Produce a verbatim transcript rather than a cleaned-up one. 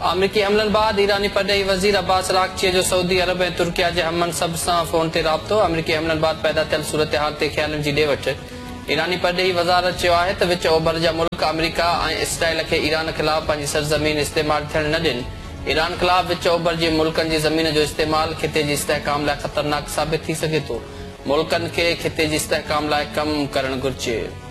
अमरीकी हमलन बाद ईरानी परॾेही वज़ीर अब्बास अराग़ची जो सऊदी अरब ऐं तुर्किया जे हम मनसब सां फोन ते राब्तो। अमरीकी हमलन बाद पैदा थियल सूरतहाल ते ख़्यालनि जी ॾे वठि। ईरानी परॾेही वज़ारत चयो आहे त विच ओभर जा मुल्क अमरीका ऐं इसराइल खे ईरान ख़िलाफ़ पंहिंजी सरज़मीन इस्तेमाल थियण न ॾिन। ईरान ख़िलाफ़ विच ओभर जे मुल्कनि जी ज़मीन जो इस्तेमाल खिते जी इस्तेहकाम लाइ ख़तरनाक साबित थी सघे थो। मुल्कनि खे खिते जी इस्तेहकाम लाइ कम करणु घुर्जे।